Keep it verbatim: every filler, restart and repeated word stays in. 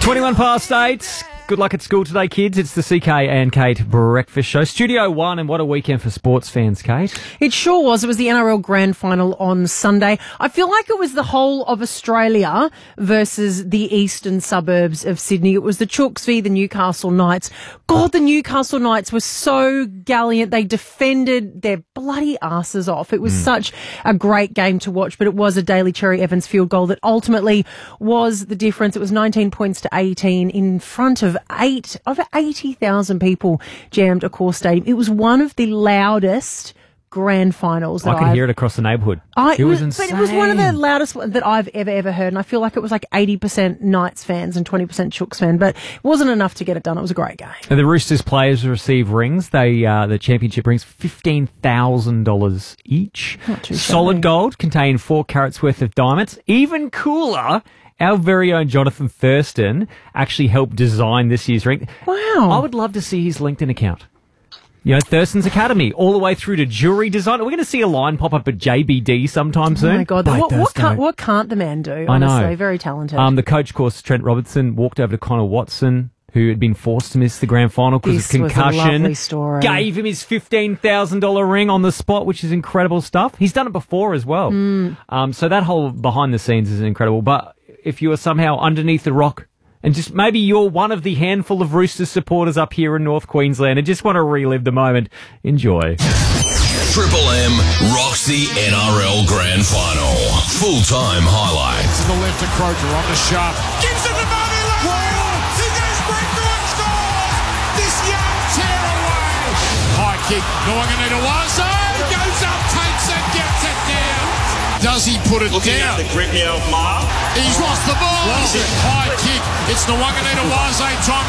twenty-one past eight. Good luck at school today, kids. It's the C K and Kate Breakfast Show. Studio One, and what a weekend for sports fans, Kate. It sure was. It was the N R L Grand Final on Sunday. I feel like it was the whole of Australia versus the eastern suburbs of Sydney. It was the Chooks v the Newcastle Knights. God, the Newcastle Knights were so gallant. They defended their bloody asses off. It was mm. such a great game to watch, but it was a Daly Cherry Evans field goal that ultimately was the difference. It was nineteen points to eighteen in front of eight, over eighty thousand people jammed Accor Stadium. It was one of the loudest grand finals that I could I've, hear it across the neighbourhood. I, it was insane. But it was one of the loudest that I've ever, ever heard. And I feel like it was like eighty percent Knights fans and twenty percent Chooks fan, but it wasn't enough to get it done. It was a great game. And the Roosters players receive rings. They, uh, the championship rings, fifteen thousand dollars each. Not too Solid shabby. gold, contain four carats worth of diamonds. Even cooler, our very own Jonathan Thurston actually helped design this year's ring. Wow. I would love to see his LinkedIn account. You know, Thurston's Academy, all the way through to jewellery design. We're going to see a line pop up at J B D sometime soon. Oh my God. By What, what, Thursday. can't, what can't the man do, I know. honestly? Very talented. Um, the coach, of course, Trent Robertson, walked over to Connor Watson, who had been forced to miss the grand final because of This was a concussion. lovely story. Gave him his fifteen thousand dollars ring on the spot, which is incredible stuff. He's done it before as well. Mm. Um, so that whole behind the scenes is incredible. But if you are somehow underneath the rock, and just maybe you're one of the handful of Roosters supporters up here in North Queensland and just want to relive the moment, enjoy. Triple M rocks the N R L Grand Final. Full-time highlights. To the left of Croker, on the sharp. Gives it to Bobby Lamb. He goes breakthrough and scores. This young tear away. High kick. Nawaqanitawase goes up, takes it, gets it down. Does he put it Looking down? at the grip now of Mark. He's lost the ball. Lost it. High kick. It's Nawaqanitawase trying